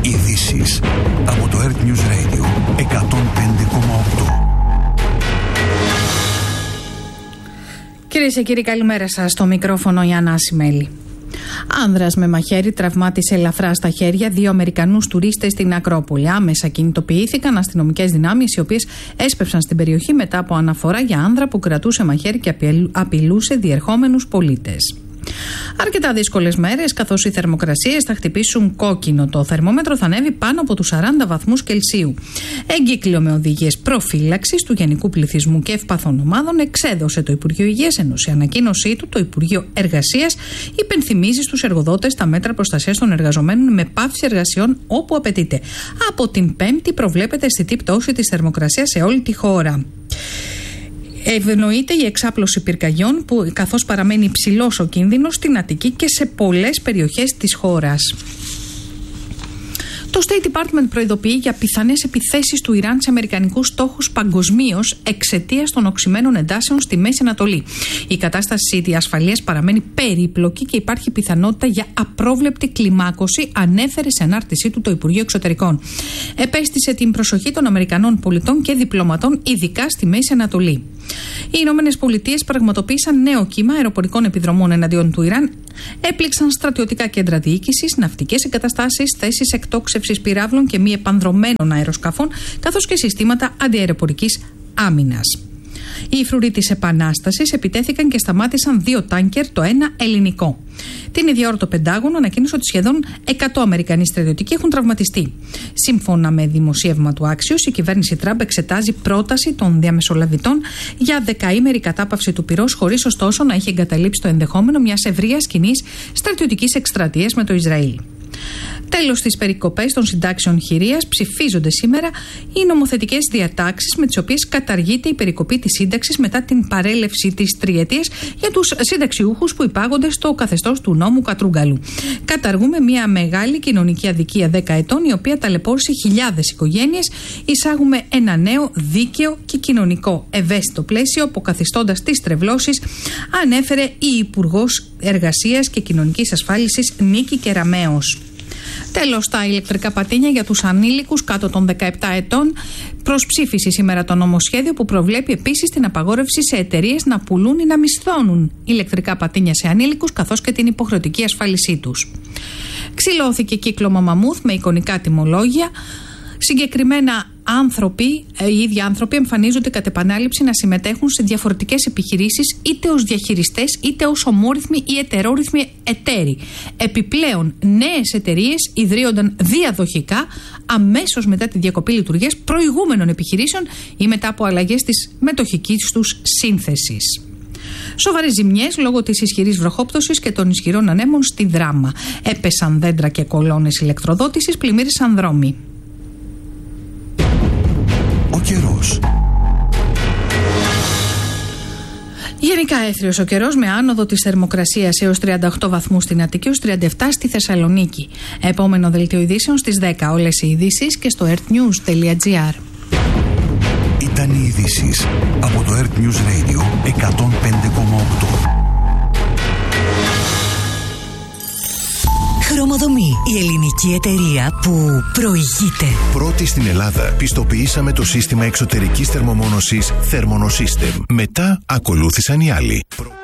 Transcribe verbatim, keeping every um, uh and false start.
Ειδήσεις από το Earth News Radio εκατόν πέντε κόμμα οκτώ. Κυρίες και κύριοι, καλημέρα σας. Στο μικρόφωνο η Άννα Ασημέλη. Άνδρας με μαχαίρι τραυμάτισε ελαφρά στα χέρια δύο Αμερικανούς τουρίστες στην Ακρόπολη. Άμεσα κινητοποιήθηκαν αστυνομικές δυνάμεις, οι οποίες έσπευσαν στην περιοχή μετά από αναφορά για άνδρα που κρατούσε μαχαίρι και απειλούσε διερχόμενους πολίτες. Αρκετά δύσκολες μέρες, καθώς οι θερμοκρασίες θα χτυπήσουν κόκκινο. Το θερμόμετρο θα ανέβει πάνω από τους σαράντα βαθμούς Κελσίου. Εγκύκλιο με οδηγίες προφύλαξης του γενικού πληθυσμού και ευπαθών ομάδων εξέδωσε το Υπουργείο Υγείας, ενώ σε ανακοίνωσή του το Υπουργείο Εργασίας υπενθυμίζει στους εργοδότες τα μέτρα προστασίας των εργαζομένων με πάυση εργασιών όπου απαιτείται. Από την Πέμπτη προβλέπεται αισθητή πτώση της θερμοκρασίας σε όλη τη χώρα. Ευνοείται η εξάπλωση πυρκαγιών, που καθώς παραμένει υψηλός ο κίνδυνος στην Αττική και σε πολλές περιοχές της χώρας. Το State Department προειδοποιεί για πιθανές επιθέσεις του Ιράν σε αμερικανικούς στόχους παγκοσμίως εξαιτίας των οξυμένων εντάσεων στη Μέση Ανατολή. Η κατάσταση της ασφαλείας παραμένει περίπλοκη και υπάρχει πιθανότητα για απρόβλεπτη κλιμάκωση, ανέφερε σε ανάρτησή του το Υπουργείο Εξωτερικών. Επέστησε την προσοχή των Αμερικανών πολιτών και διπλωματών, ειδικά στη Μέση Ανατολή. Οι Ηνωμένες Πολιτείες πραγματοποίησαν νέο κύμα αεροπορικών επιδρομών εναντίον του Ιράν, έπληξαν στρατιωτικά κέντρα διοίκησης, ναυτικές εγκαταστάσεις, θέσεις εκτόξευσης πυράβλων και μη επανδρομένων αεροσκαφών, καθώς και συστήματα αντιαεροπορικής άμυνας. Οι φρουροί της Επανάστασης επιτέθηκαν και σταμάτησαν δύο τάνκερ, το ένα ελληνικό. Την ίδια ώρα το Πεντάγωνο ανακοίνωσε ότι σχεδόν εκατό Αμερικανοί στρατιωτικοί έχουν τραυματιστεί. Σύμφωνα με δημοσίευμα του Axios, η κυβέρνηση Τραμπ εξετάζει πρόταση των διαμεσολαβητών για δεκαήμερη κατάπαυση του πυρός, χωρίς ωστόσο να έχει εγκαταλείψει το ενδεχόμενο μιας ευρείας κοινής στρατιωτικής εκστρατείας με το Ισραήλ. Τέλος, στις περικοπές των συντάξεων χειρίας ψηφίζονται σήμερα οι νομοθετικές διατάξεις με τις οποίες καταργείται η περικοπή της σύνταξης μετά την παρέλευση της τριετίας για τους συνταξιούχους που υπάγονται στο καθεστώς του νόμου Κατρούγκαλου. Καταργούμε μια μεγάλη κοινωνική αδικία δέκα ετών, η οποία ταλαιπώρησε χιλιάδες οικογένειες. Εισάγουμε ένα νέο δίκαιο και κοινωνικό ευαίσθητο πλαίσιο, αποκαθιστώντας τις τρευλώσεις, ανέφερε η Υπουργός Εργασίας και Κοινωνικής Ασφάλισης Νίκη Κεραμέως. Τέλος, τα ηλεκτρικά πατίνια για τους ανήλικους κάτω των δεκαεπτά ετών. Προς ψήφιση σήμερα το νομοσχέδιο που προβλέπει επίσης την απαγόρευση σε εταιρείες να πουλούν ή να μισθώνουν ηλεκτρικά πατίνια σε ανήλικους, καθώς και την υποχρεωτική ασφάλισή τους. Ξυλώθηκε κύκλωμα μαμούθ με εικονικά τιμολόγια. Συγκεκριμένα άνθρωποι, οι ίδιοι άνθρωποι εμφανίζονται κατ' επανάληψη να συμμετέχουν σε διαφορετικές επιχειρήσεις, είτε ως διαχειριστές είτε ως ομόρυθμοι ή ετερόρυθμοι εταίροι. Επιπλέον, νέες εταιρείες ιδρύονταν διαδοχικά αμέσως μετά τη διακοπή λειτουργίας προηγούμενων επιχειρήσεων ή μετά από αλλαγές της μετοχικής τους σύνθεσης. Σοβαρές ζημιές λόγω της ισχυρής βροχόπτωσης και των ισχυρών ανέμων στη Δράμα. Έπεσαν δέντρα και κολόνες ηλεκτροδότησης, πλημμύρισαν δρόμοι. Ο καιρός. Γενικά έθριος ο καιρός, με άνοδο της θερμοκρασίας έως τριάντα οκτώ βαθμούς στην Αττική, έως τριάντα επτά στη Θεσσαλονίκη. Επόμενο δελτίο ειδήσεων στις δέκα. Όλες οι ειδήσεις και στο earthnews τελεία gr. Ήταν οι ειδήσεις από το Earth News Radio εκατόν πέντε κόμμα οκτώ. Χρωμοδομή, η ελληνική εταιρεία που προηγείται. Πρώτη στην Ελλάδα πιστοποιήσαμε το σύστημα εξωτερικής θερμομόνωσης Thermonosystem. Μετά ακολούθησαν οι άλλοι.